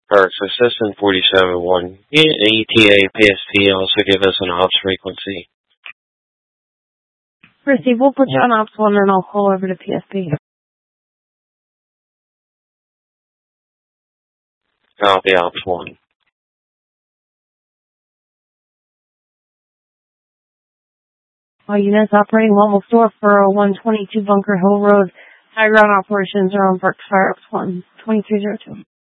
Alright, so Cessna 47-1. ETA, PST, also give us an ops frequency. Receive, we'll put you on ops 1 and I'll call over to PSP. Copy ops 1. All units operating Level Store for 122 Bunker Hill Road. High ground operations are on Berkshire Ops 1, 2302.